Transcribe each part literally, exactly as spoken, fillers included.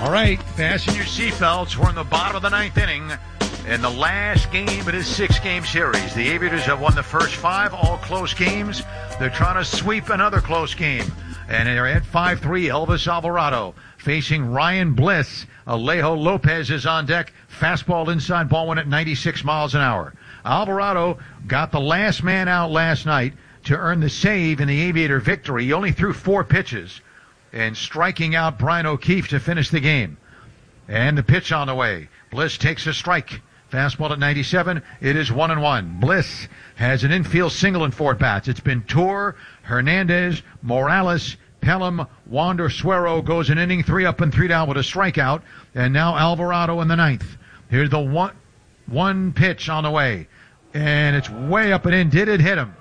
All right, fasten your seatbelts. We're in the bottom of the ninth inning. In the last game of this six-game series, the Aviators have won the first five, all close games. They're trying to sweep another close game. And they're at five three, Elvis Alvarado facing Ryan Bliss. Alejo Lopez is on deck. Fastball inside, ball one at ninety-six miles an hour. Alvarado got the last man out last night to earn the save in the Aviator victory. He only threw four pitches and striking out Brian O'Keefe to finish the game. And the pitch on the way. Bliss takes a strike. Fastball at ninety-seven. It is one and one. Bliss has an infield single in four at-bats. It's been Tour, Hernandez, Morales, Pelham, Wander, Suero goes an inning, three up and three down with a strikeout. And now Alvarado in the ninth. Here's the one, one pitch on the way. And it's way up and in. Did it hit him?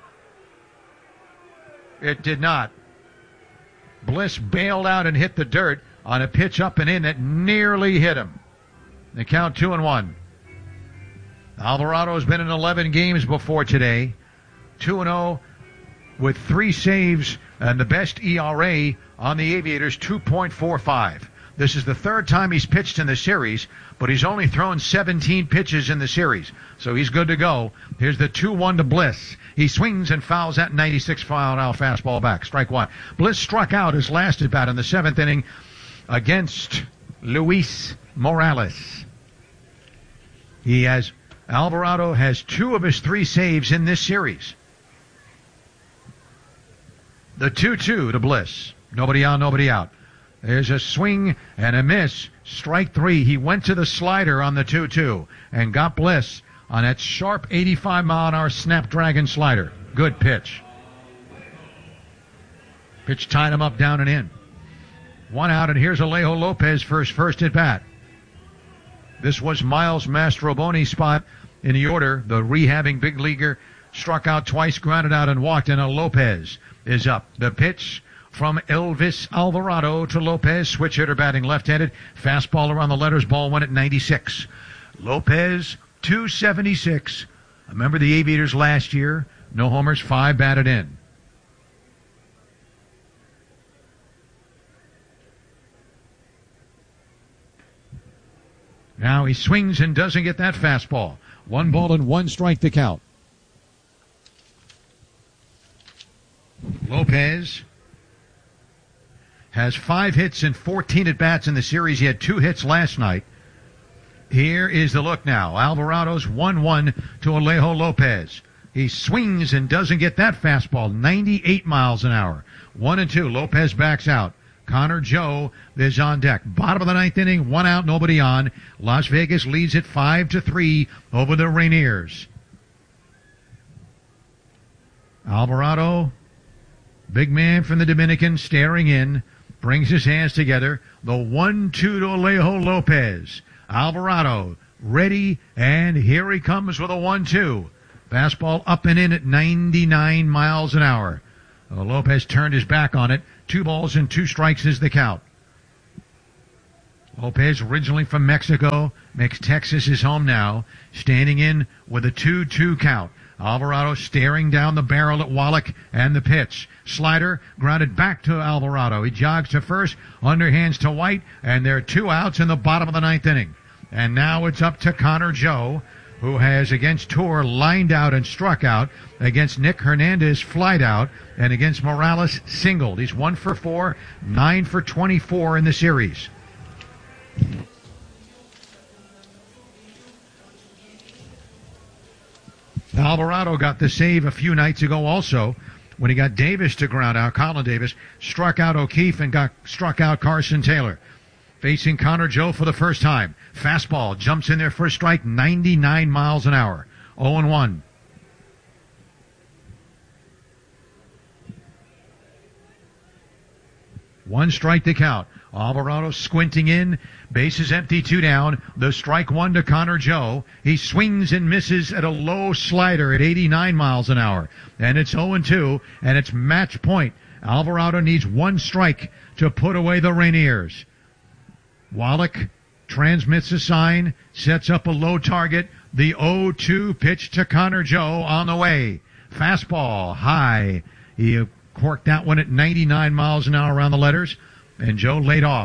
It did not. Bliss bailed out and hit the dirt on a pitch up and in that nearly hit him. The count two and one. Alvarado has been in eleven games before today. two and oh with three saves and the best E R A on the Aviators, two point four five. This is the third time he's pitched in the series, but he's only thrown seventeen pitches in the series, so he's good to go. Here's the two one to Bliss. He swings and fouls that ninety-six mile an hour fastball back. Strike one. Bliss struck out his last at bat in the seventh inning against Luis Morales. He has Alvarado has two of his three saves in this series. The two two to Bliss. Nobody on, nobody out. There's a swing and a miss. Strike three. He went to the slider on the two two and got Bliss on that sharp eighty-five mile an hour Snapdragon slider. Good pitch. Pitch tied him up down and in. One out, and here's Alejo Lopez for his first at bat. This was Miles Mastrobuoni's spot in the order. The rehabbing big leaguer struck out twice, grounded out, and walked, and a Lopez is up. The pitch from Elvis Alvarado to Lopez. Switch hitter batting left-handed. Fastball around the letters. Ball one at ninety-six. Lopez, two seventy-six. Remember the Aviators last year? No homers, five batted in. Now he swings and doesn't get that fastball. One ball and one strike to count. Lopez has five hits and fourteen at-bats in the series. He had two hits last night. Here is the look now. Alvarado's one one to Alejo Lopez. He swings and doesn't get that fastball. ninety-eight miles an hour. One and two. Lopez backs out. Connor Joe is on deck. Bottom of the ninth inning, one out, nobody on. Las Vegas leads it five to three over the Rainiers. Alvarado, big man from the Dominican, staring in, brings his hands together. The one two to Alejo Lopez. Alvarado ready, and here he comes with a one two. Fastball up and in at ninety-nine miles an hour. Well, Lopez turned his back on it. Two balls and two strikes is the count. Lopez, originally from Mexico, makes Texas his home now, standing in with a two two count. Alvarado staring down the barrel at Wallach, and the pitch. Slider grounded back to Alvarado. He jogs to first, underhands to White, and there are two outs in the bottom of the ninth inning. And now it's up to Connor Joe, who has against Tour lined out and struck out, against Nick Hernandez flied out, and against Morales singled. He's one for four, nine for twenty-four in the series. Alvarado got the save a few nights ago also when he got Davis to ground out. Colin Davis struck out O'Keefe and got struck out Carson Taylor. Facing Connor Joe for the first time. Fastball jumps in there for a strike, ninety-nine miles an hour. oh and one. One strike to count. Alvarado squinting in. Bases empty, two down. The strike one to Connor Joe. He swings and misses at a low slider at eighty-nine miles an hour. And it's oh and two, and it's match point. Alvarado needs one strike to put away the Rainiers. Wallach transmits a sign, sets up a low target. The oh two pitch to Connor Joe on the way. Fastball high. He corked that one at ninety-nine miles an hour around the letters, and Joe laid off.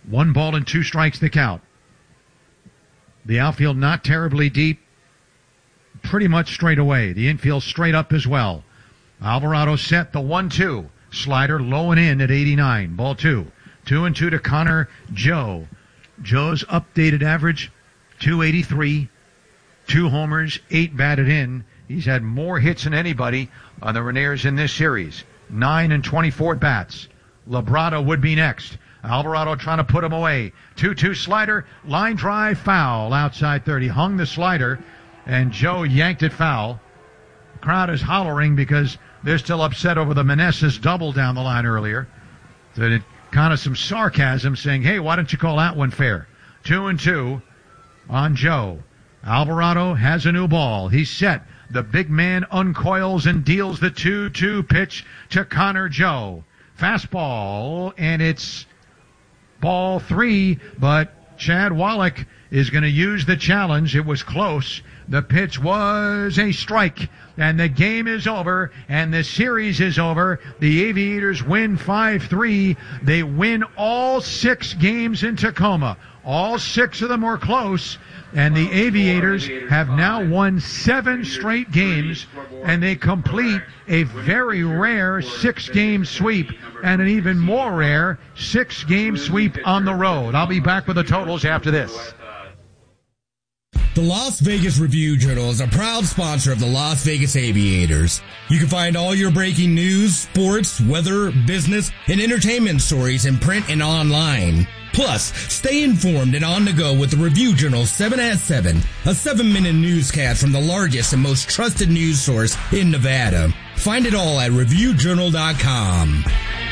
One ball and two strikes the count. The outfield not terribly deep, pretty much straight away. The infield straight up as well. Alvarado set the one two. Slider low and in at eighty-nine. Ball two. Two and two to Connor Joe. Joe's updated average, two eighty-three. Two homers, eight batted in. He's had more hits than anybody on the Rainiers in this series. Nine and twenty-four at bats. Labrada would be next. Alvarado trying to put him away. two two slider, line drive, foul. Outside thirty. Hung the slider, and Joe yanked it foul. The crowd is hollering because they're still upset over the Meneses double down the line earlier. So it kind of some sarcasm saying, hey, why don't you call that one fair? Two and two on Joe. Alvarado has a new ball. He's set. The big man uncoils and deals the two two pitch to Connor Joe. Fastball, and it's ball three, but Chad Wallach is going to use the challenge. It was close. The pitch was a strike, and the game is over, and the series is over. The Aviators win five three. They win all six games in Tacoma. All six of them were close, and the Aviators have now won seven straight games, and they complete a very rare six-game sweep and an even more rare six-game sweep on the road. I'll be back with the totals after this. The Las Vegas Review-Journal is a proud sponsor of the Las Vegas Aviators. You can find all your breaking news, sports, weather, business, and entertainment stories in print and online. Plus, stay informed and on the go with the Review-Journal seven at seven, a seven-minute newscast from the largest and most trusted news source in Nevada. Find it all at review journal dot com.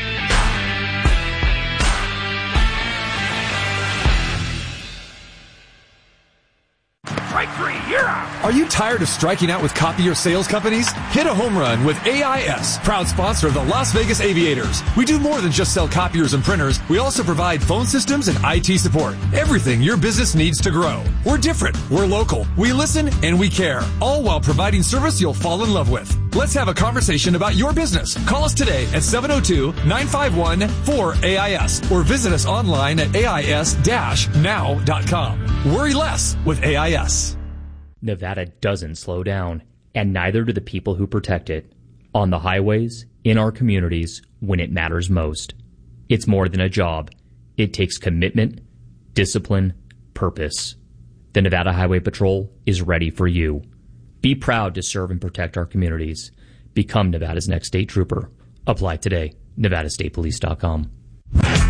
Strike three, you're out. Are you tired of striking out with copier sales companies? Hit a home run with A I S, proud sponsor of the Las Vegas Aviators. We do more than just sell copiers and printers. We also provide phone systems and I T support. Everything your business needs to grow. We're different. We're local. We listen and we care, all while providing service you'll fall in love with. Let's have a conversation about your business. Call us today at seven oh two, nine five one, four A I S or visit us online at A I S dash now dot com. Worry less with A I S. Nevada doesn't slow down, and neither do the people who protect it. On the highways, in our communities, when it matters most. It's more than a job. It takes commitment, discipline, purpose. The Nevada Highway Patrol is ready for you. Be proud to serve and protect our communities. Become Nevada's next state trooper. Apply today. nevada state police dot com.